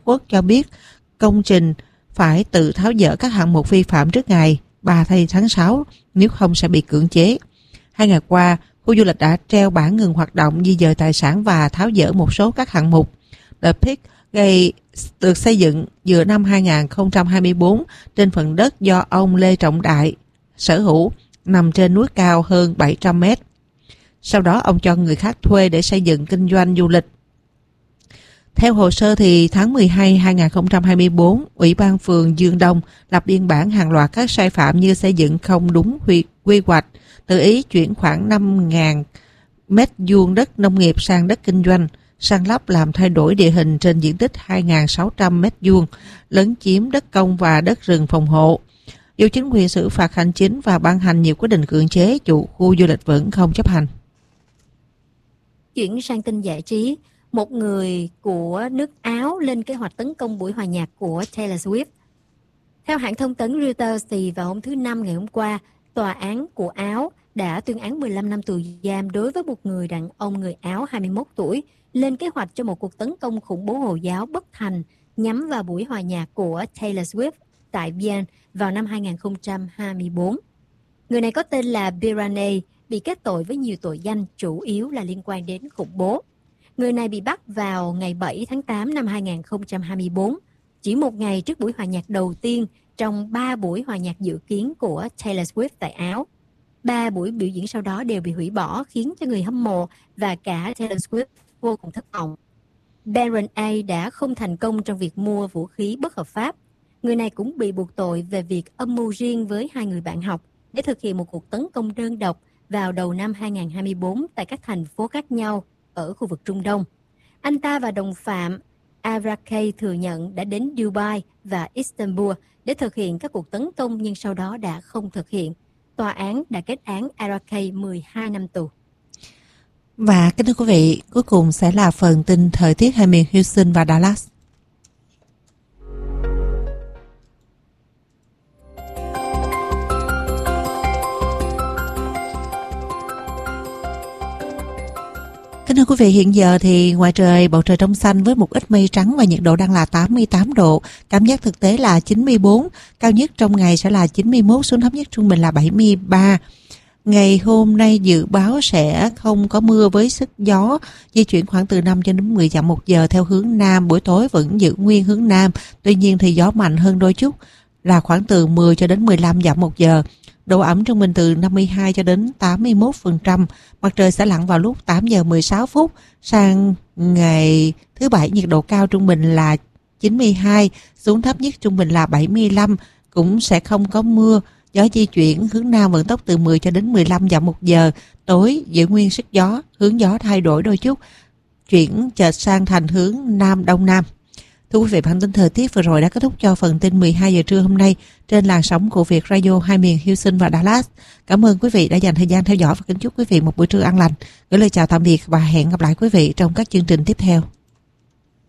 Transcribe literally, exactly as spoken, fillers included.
Quốc cho biết công trình phải tự tháo dỡ các hạng mục vi phạm trước ngày ba tháng sáu, nếu không sẽ bị cưỡng chế. Hai ngày qua, khu du lịch đã treo bảng ngừng hoạt động, di dời tài sản và tháo dỡ một số các hạng mục. The Peak gây được xây dựng giữa năm hai không hai tư trên phần đất do ông Lê Trọng Đại sở hữu, nằm trên núi cao hơn bảy trăm mét. Sau đó ông cho người khác thuê để xây dựng kinh doanh du lịch. Theo hồ sơ thì tháng mười hai năm hai không hai tư, Ủy ban phường Dương Đông lập biên bản hàng loạt các sai phạm như xây dựng không đúng quy, quy hoạch, tự ý chuyển khoảng năm nghìn mét vuông đất nông nghiệp sang đất kinh doanh, san lấp làm thay đổi địa hình trên diện tích hai nghìn sáu trăm mét vuông, lấn chiếm đất công và đất rừng phòng hộ. Dù chính quyền xử phạt hành chính và ban hành nhiều quyết định cưỡng chế, chủ khu du lịch vẫn không chấp hành. Chuyển sang tin giải trí, một người của nước Áo lên kế hoạch tấn công buổi hòa nhạc của Taylor Swift. Theo hãng thông tấn Reuters thì vào hôm thứ Năm ngày hôm qua, tòa án của Áo đã tuyên án mười lăm năm tù giam đối với một người đàn ông người Áo hai mươi mốt tuổi lên kế hoạch cho một cuộc tấn công khủng bố Hồi giáo bất thành nhắm vào buổi hòa nhạc của Taylor Swift tại Vienna vào năm hai không hai tư. Người này có tên là Birane, bị kết tội với nhiều tội danh, chủ yếu là liên quan đến khủng bố. Người này bị bắt vào ngày bảy tháng tám năm hai không hai tư, chỉ một ngày trước buổi hòa nhạc đầu tiên trong ba buổi hòa nhạc dự kiến của Taylor Swift tại Áo. Ba buổi biểu diễn sau đó đều bị hủy bỏ, khiến cho người hâm mộ và cả Taylor Swift vô cùng thất vọng. Baron A đã không thành công trong việc mua vũ khí bất hợp pháp. Người này cũng bị buộc tội về việc âm mưu riêng với hai người bạn học để thực hiện một cuộc tấn công đơn độc vào đầu năm hai không hai tư tại các thành phố khác nhau ở khu vực Trung Đông. Anh ta và đồng phạm Arakay thừa nhận đã đến Dubai và Istanbul để thực hiện các cuộc tấn công nhưng sau đó đã không thực hiện. Tòa án đã kết án Arakay mười hai năm tù. Và kính thưa quý vị, cuối cùng sẽ là phần tin thời tiết hai miền Houston và Dallas. Kính thưa quý vị, hiện giờ thì ngoài trời bầu trời trong xanh với một ít mây trắng và nhiệt độ đang là tám mươi tám độ, cảm giác thực tế là chín mươi bốn, cao nhất trong ngày sẽ là chín mươi mốt, xuống thấp nhất trung bình là bảy mươi ba. Ngày hôm nay dự báo sẽ không có mưa với sức gió di chuyển khoảng từ năm cho đến mười dặm một giờ theo hướng nam, buổi tối vẫn giữ nguyên hướng nam, tuy nhiên thì gió mạnh hơn đôi chút là khoảng từ mười cho đến mười lăm dặm một giờ. Độ ẩm trung bình từ năm mươi hai cho đến tám mươi mốt phần trăm. Mặt trời sẽ lặn vào lúc tám giờ mười sáu phút. Sang ngày thứ Bảy, nhiệt độ cao trung bình là chín mươi hai, xuống thấp nhất trung bình là bảy mươi lăm, cũng sẽ không có mưa. Gió di chuyển hướng nam vận tốc từ mười cho đến mười lăm dặm một giờ. Tối giữ nguyên sức gió, hướng gió thay đổi đôi chút, chuyển chợt sang thành hướng nam đông nam. Thưa quý vị, bản tin thời tiết vừa rồi đã kết thúc cho phần tin mười hai giờ trưa hôm nay trên làn sóng của Việt Radio hai miền Houston và Dallas. Cảm ơn quý vị đã dành thời gian theo dõi và kính chúc quý vị một buổi trưa an lành. Gửi lời chào tạm biệt và hẹn gặp lại quý vị trong các chương trình tiếp theo.